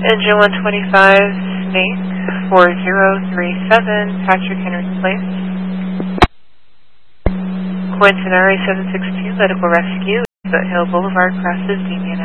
Engine 125, Snake, 4037, Patrick Henry Place. Quinton RA 762, Medical Rescue, Foothill Boulevard, crosses Dean